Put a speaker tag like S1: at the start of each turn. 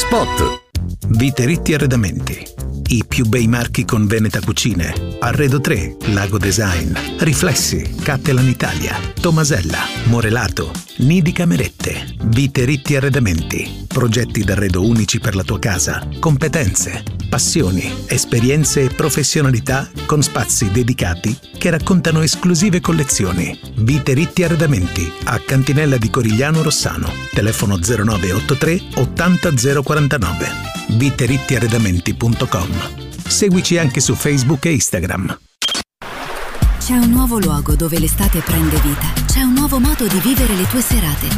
S1: Spot. Vite Ritti Arredamenti. I più bei marchi con Veneta Cucine. Arredo 3, Lago Design, Riflessi, Cattelan Italia, Tomasella, Morelato, Nidi Camerette. Vite Ritti Arredamenti. Progetti d'arredo unici per la tua casa. Competenze, passioni, esperienze e professionalità con spazi dedicati che raccontano esclusive collezioni. Vite Ritti Arredamenti, a Cantinella di Corigliano Rossano. Telefono 0983 80 049. viterittiarredamenti.com. Seguici anche su Facebook e Instagram.
S2: C'è un nuovo luogo dove l'estate prende vita. C'è un nuovo modo di vivere le tue serate.